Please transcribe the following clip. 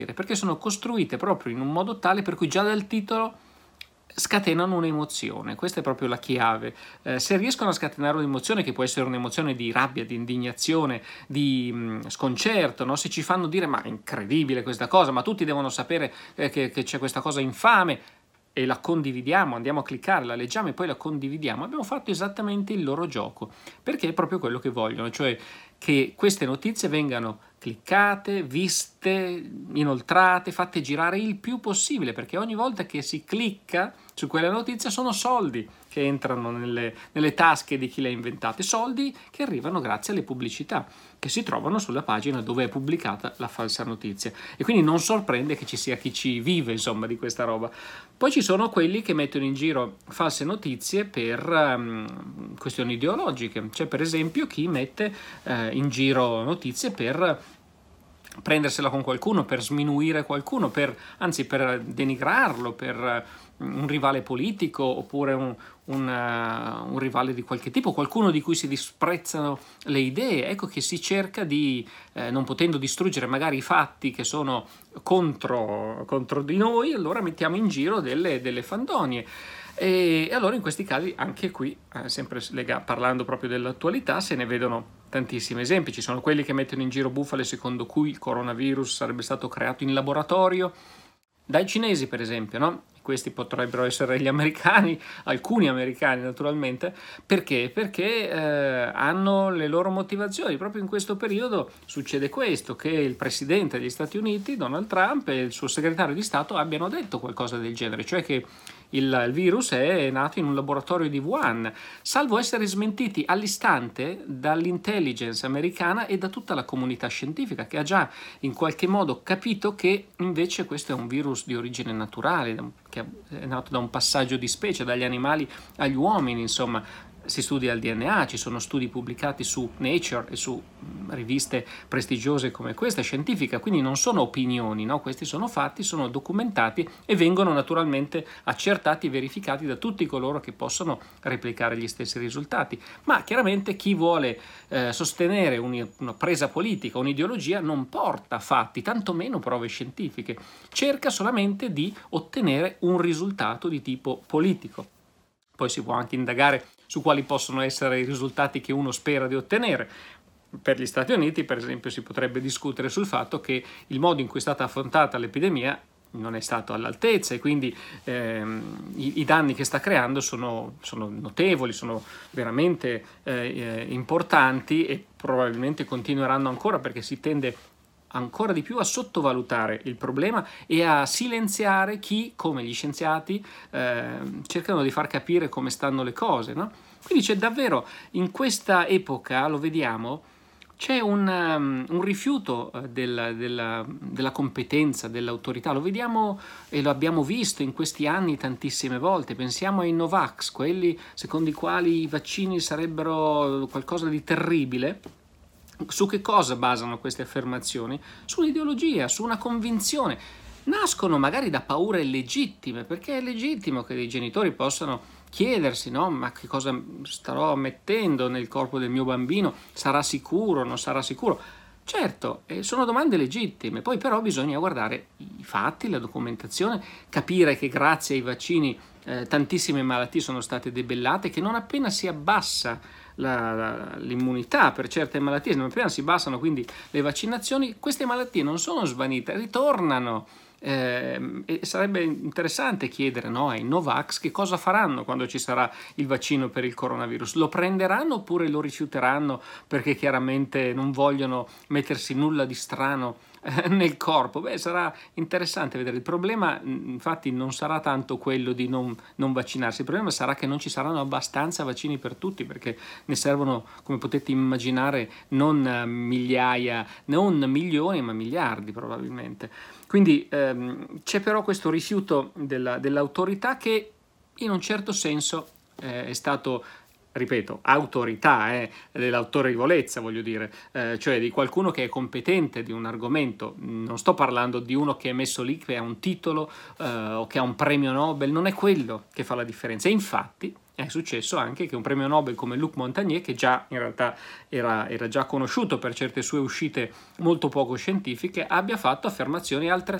perché sono costruite proprio in un modo tale per cui già dal titolo scatenano un'emozione. Questa è proprio la chiave. Se riescono a scatenare un'emozione, che può essere un'emozione di rabbia, di indignazione, di sconcerto, no? Se ci fanno dire ma è incredibile questa cosa, ma tutti devono sapere che c'è questa cosa infame, e la condividiamo, andiamo a cliccare, la leggiamo e poi la condividiamo, abbiamo fatto esattamente il loro gioco, perché è proprio quello che vogliono, cioè che queste notizie vengano cliccate, viste, inoltrate, fatte girare il più possibile, perché ogni volta che si clicca su quella notizia sono soldi che entrano nelle tasche di chi le ha inventate, soldi che arrivano grazie alle pubblicità che si trovano sulla pagina dove è pubblicata la falsa notizia, e quindi non sorprende che ci sia chi ci vive, insomma, di questa roba. Poi ci sono quelli che mettono in giro false notizie per questioni ideologiche. C'è per esempio chi mette in giro notizie per prendersela con qualcuno, per sminuire qualcuno, anzi per denigrarlo, per un rivale politico oppure un rivale di qualche tipo, qualcuno di cui si disprezzano le idee. Ecco che si cerca di, non potendo distruggere magari i fatti che sono contro di noi, allora mettiamo in giro delle fandonie. E allora in questi casi, anche qui, sempre parlando proprio dell'attualità, se ne vedono tantissimi esempi. Ci sono quelli che mettono in giro bufale secondo cui il coronavirus sarebbe stato creato in laboratorio dai cinesi, per esempio, no? Questi potrebbero essere gli americani, alcuni americani naturalmente. Perché? Perché hanno le loro motivazioni. Proprio in questo periodo succede questo, che il presidente degli Stati Uniti, Donald Trump, e il suo segretario di Stato abbiano detto qualcosa del genere, cioè che il virus è nato in un laboratorio di Wuhan, salvo essere smentiti all'istante dall'intelligence americana e da tutta la comunità scientifica, che ha già in qualche modo capito che invece questo è un virus di origine naturale, che è nato da un passaggio di specie, dagli animali agli uomini, insomma. Si studia il DNA, ci sono studi pubblicati su Nature e su riviste prestigiose come questa, scientifica, quindi non sono opinioni, no? Questi sono fatti, sono documentati e vengono naturalmente accertati e verificati da tutti coloro che possono replicare gli stessi risultati. Ma chiaramente chi vuole sostenere una presa politica, un'ideologia, non porta fatti, tantomeno prove scientifiche, cerca solamente di ottenere un risultato di tipo politico. Poi si può anche indagare su quali possono essere i risultati che uno spera di ottenere. Per gli Stati Uniti, per esempio, si potrebbe discutere sul fatto che il modo in cui è stata affrontata l'epidemia non è stato all'altezza, e quindi i danni che sta creando sono notevoli, sono veramente importanti, e probabilmente continueranno ancora, perché si tende ancora di più a sottovalutare il problema e a silenziare chi, come gli scienziati, cercano di far capire come stanno le cose, no? Quindi c'è davvero, in questa epoca, lo vediamo, c'è un rifiuto della competenza, dell'autorità. Lo vediamo e lo abbiamo visto in questi anni tantissime volte. Pensiamo ai Novax, quelli secondo i quali i vaccini sarebbero qualcosa di terribile. Su che cosa basano queste affermazioni? Su un'ideologia, su una convinzione. Nascono magari da paure legittime, perché è legittimo che dei genitori possano chiedersi, no? Ma che cosa starò mettendo nel corpo del mio bambino? Sarà sicuro? Non sarà sicuro? Certo, sono domande legittime. Poi però bisogna guardare i fatti, la documentazione, capire che grazie ai vaccini tantissime malattie sono state debellate, che non appena si abbassa l'immunità per certe malattie, non appena si abbassano quindi le vaccinazioni, queste malattie non sono svanite, ritornano. E sarebbe interessante chiedere, no, ai Novax che cosa faranno quando ci sarà il vaccino per il coronavirus. Lo prenderanno oppure lo rifiuteranno perché chiaramente non vogliono mettersi nulla di strano nel corpo? Beh, sarà interessante vedere. Il problema infatti non sarà tanto quello di non vaccinarsi, il problema sarà che non ci saranno abbastanza vaccini per tutti, perché ne servono, come potete immaginare, non migliaia, non milioni, ma miliardi probabilmente. Quindi c'è però questo rifiuto dell'autorità, che in un certo senso è stato, ripeto, autorità, dell'autorevolezza, voglio dire, cioè di qualcuno che è competente di un argomento. Non sto parlando di uno che è messo lì, che ha un titolo o che ha un premio Nobel, non è quello che fa la differenza. E infatti è successo anche che un premio Nobel come Luc Montagnier, che già in realtà era già conosciuto per certe sue uscite molto poco scientifiche, abbia fatto affermazioni